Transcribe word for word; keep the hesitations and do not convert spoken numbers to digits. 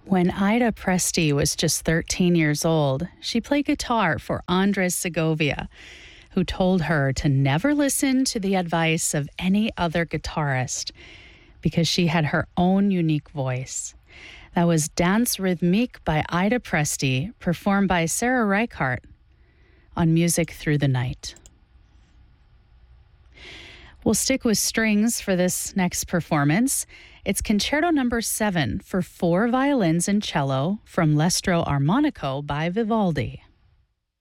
When Ida Presti was just thirteen years old, she played guitar for Andres Segovia, who told her to never listen to the advice of any other guitarist because she had her own unique voice. That was Dance Rhythmique by Ida Presti, performed by Sarah Reichardt on Music Through the Night. We'll stick with strings for this next performance. It's Concerto Number seven for four violins and cello from L'Estro Armonico by Vivaldi.